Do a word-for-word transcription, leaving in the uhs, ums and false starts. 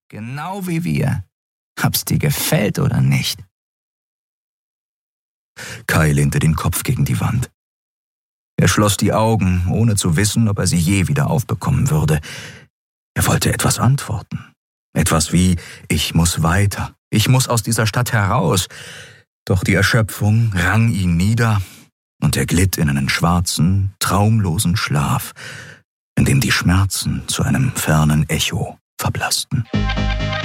Genau wie wir. Ob's dir gefällt oder nicht. Kai lehnte den Kopf gegen die Wand. Er schloss die Augen, ohne zu wissen, ob er sie je wieder aufbekommen würde. Er wollte etwas antworten. Etwas wie, ich muss weiter, ich muss aus dieser Stadt heraus. Doch die Erschöpfung rang ihn nieder und er glitt in einen schwarzen, traumlosen Schlaf, in dem die Schmerzen zu einem fernen Echo verblassten.